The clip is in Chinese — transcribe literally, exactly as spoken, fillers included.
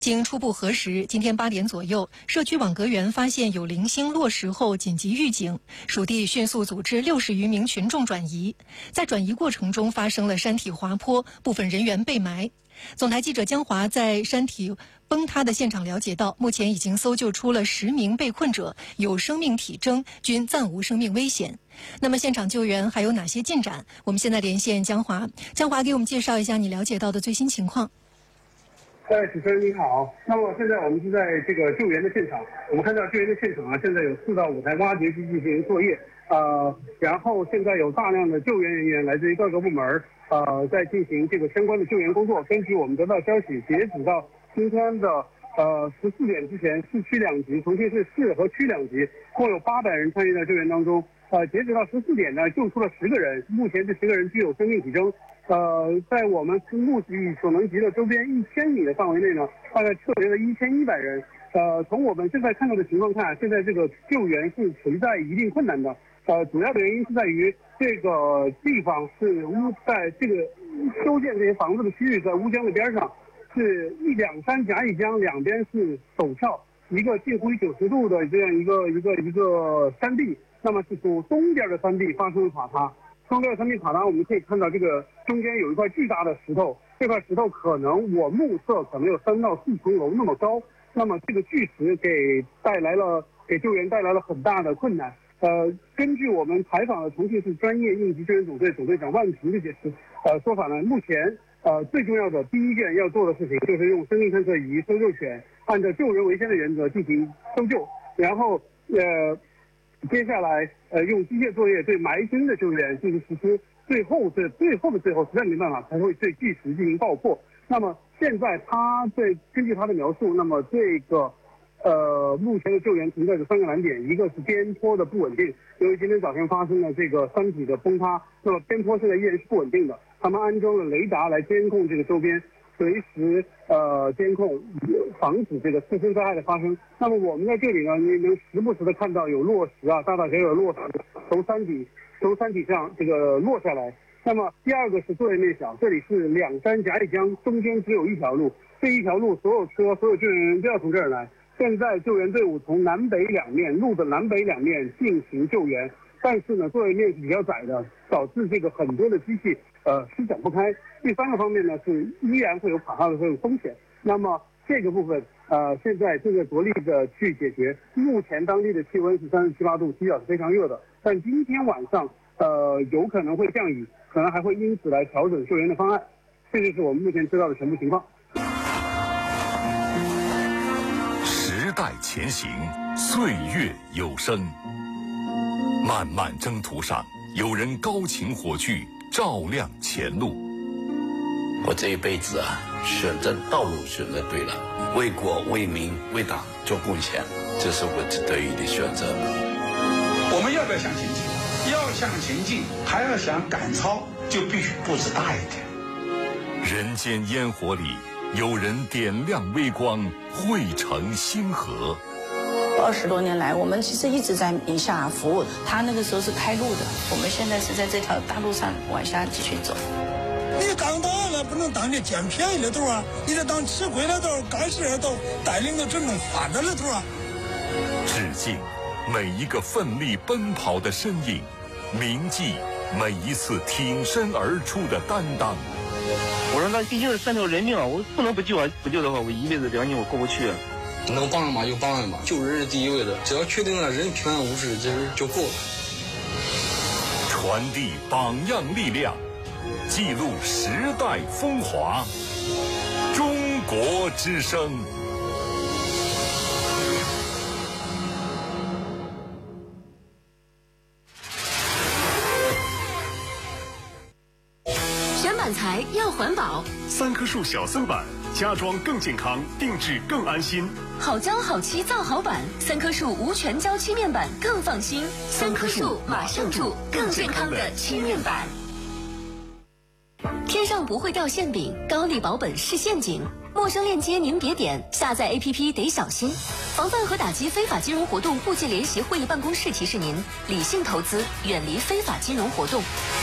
经初步核实，今天八点左右，社区网格员发现有零星落石后紧急预警，属地迅速组织六十余名群众转移。在转移过程中发生了山体滑坡，部分人员被埋。总台记者江华在山体崩塌的现场了解到，目前已经搜救出了十名被困者，有生命体征，均暂无生命危险。那么现场救援还有哪些进展？我们现在连线江华，江华给我们介绍一下你了解到的最新情况。 哎，主持人您好。那么现在我们是在这个救援的现场，我们看到救援的现场啊，现在有四到五台挖掘机进行作业，呃，然后现在有大量的救援人员来自于各个部门，呃，在进行这个相关的救援工作。根据我们得到消息，截止到今天的呃十四点之前，市区两级，重庆市市和区两级，共有八百人参与到救援当中。呃，截止到十四点呢，救出了十个人，目前这十个人具有生命体征。呃，在我们目力所能及的周边一千米的范围内呢，大概撤离了一千一百人。呃，从我们现在看到的情况看，现在这个救援是存在一定困难的。呃，主要的原因是在于这个地方是乌，在这个修建这些房子的区域在乌江的边上，是一两山夹一江，两边是陡峭，一个近乎于九十度的这样一个一个一个山壁。那么是从东边的山壁发生了垮塌。东边的山壁垮塌，我们可以看到这个中间有一块巨大的石头，这块石头可能我目测可能有三到四层楼那么高。那么这个巨石给带来了给救援带来了很大的困难。呃，根据我们采访的重庆市专业应急救援总队总队长万平的解释，呃说法呢，目前呃最重要的第一件要做的事情就是用生命探测仪、搜救犬，按照救人为先的原则进行搜救，然后呃。接下来，呃，用机械作业对埋心的救援进行实施，最后这最后的最后，实在没办法，才会对巨石进行爆破。那么现在他对根据他的描述，那么这个，呃，目前的救援存在着三个难点，一个是边坡的不稳定，由于今天早上发生了这个山体的崩塌，那么边坡现在依然是不稳定的，他们安装了雷达来监控这个周边。随时呃监控，防止这个自身灾害的发生。那么我们在这里呢，你能时不时的看到有落石啊，大大小小的落石从山体从山体上这个落下来。那么第二个是作业面小，这里是两山夹一江，中间只有一条路，这一条路所有车所有救援人都要从这儿来。现在救援队伍从南北两面路的南北两面进行救援，但是呢，作业面是比较窄的，导致这个很多的机器呃施展不开。第三个方面呢，是依然会有垮塌的这种风险。那么这个部分呃现在正在着力的去解决。目前当地的气温是三十七八度，基表是非常热的，但今天晚上呃有可能会降雨，可能还会因此来调整救援的方案。这就是我们目前知道的全部情况。 时代前行，岁月有声。漫漫征途上，有人高擎火炬，照亮前路。 我这一辈子啊，选择道路选择对了，为国为民为党做贡献，这是我值得于的选择。 我们要不要向前进？要向前进，还要想赶超，就必须步子大一点。 人间烟火里，有人点亮微光，汇成星河。 二十多年来，我们其实一直在宁夏服务。他那个时候是开路的，我们现在是在这条大路上往下继续走。 你当党了，不能当你捡便宜的头啊！你得当吃亏的头、干事的头，带领着整种发展的头啊！ 致敬每一个奋力奔跑的身影，铭记每一次挺身而出的担当。 我说那毕竟是三条人命啊，我不能不救啊！不救的话，我一辈子良心我过不去啊。 能帮人嘛就帮人嘛，救人是第一位的，只要确定了人平安无事，这人就够了。 传递榜样力量，记录时代风华。中国之声。 选板材要环保， 三棵树小森板，家装更健康，定制更安心。 好胶好漆造好板，三棵树无全胶漆面板更放心。三棵树马上住更健康的漆面板。天上不会掉馅饼，高利保本是陷阱。陌生链接您别点，下载 A P P 得小心。防范和打击非法金融活动，户籍联席会议办公室提示您：理性投资，远离非法金融活动。